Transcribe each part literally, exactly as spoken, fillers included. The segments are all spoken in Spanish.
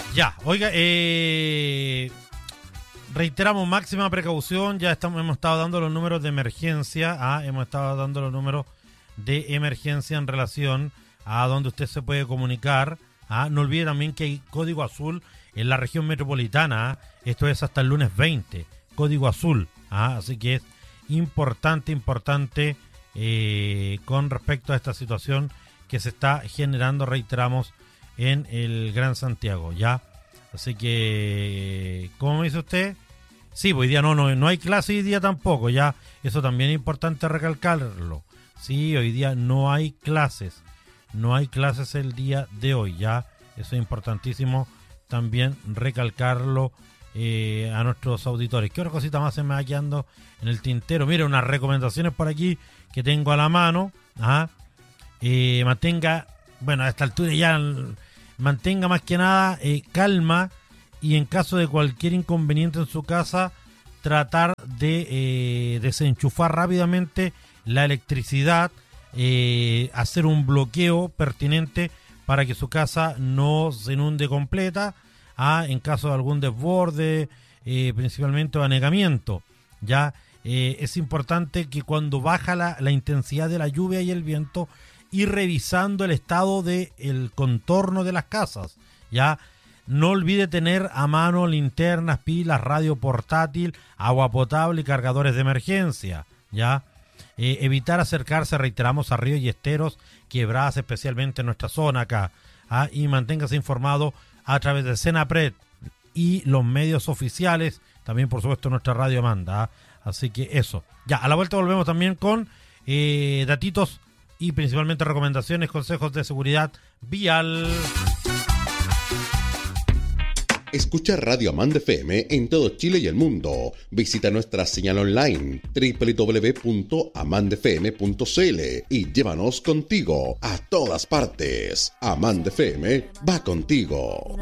Ya, oiga, eh, reiteramos máxima precaución, ya estamos, hemos estado dando los números de emergencia, ah, hemos estado dando los números de emergencia en relación a donde usted se puede comunicar. Ah, no olvide también que hay código azul en la región metropolitana, ah, esto es hasta el lunes veinte, código azul, ah, así que es importante, importante eh, con respecto a esta situación que se está generando, reiteramos, en el Gran Santiago, ¿ya? Así que, ¿cómo me dice usted? Sí, hoy día no, no, no hay clase hoy día tampoco, ¿ya? Eso también es importante recalcarlo. Sí, hoy día no hay clases, no hay clases el día de hoy, ¿ya? Eso es importantísimo también recalcarlo eh, a nuestros auditores. ¿Qué otra cosita más se me va quedando en el tintero? Mire, unas recomendaciones por aquí que tengo a la mano, ¿ah? Eh, mantenga, bueno, a esta altura ya... Mantenga más que nada eh, calma y en caso de cualquier inconveniente en su casa, tratar de eh, desenchufar rápidamente la electricidad, eh, hacer un bloqueo pertinente para que su casa no se inunde completa, ah, en caso de algún desborde, eh, principalmente o anegamiento. Ya eh, es importante que cuando baja la, la intensidad de la lluvia y el viento, ir revisando el estado del contorno de las casas, ¿ya? No olvide tener a mano linternas, pilas, radio portátil, agua potable y cargadores de emergencia, ¿ya? Eh, evitar acercarse, reiteramos, a ríos y esteros, quebradas especialmente en nuestra zona acá, ¿ah? Y manténgase informado a través de Senapred y los medios oficiales, también por supuesto nuestra radio manda, ¿ah? Así que eso. Ya, a la vuelta volvemos también con eh, datitos y principalmente recomendaciones, consejos de seguridad vial. Escucha Radio Amand F M en todo Chile y el mundo. Visita nuestra señal online doble u doble u doble u punto amand f m punto c l y llévanos contigo a todas partes. Amand F M va contigo.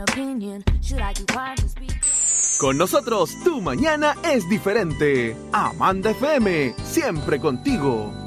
Con nosotros, tu mañana es diferente. Amand F M, siempre contigo.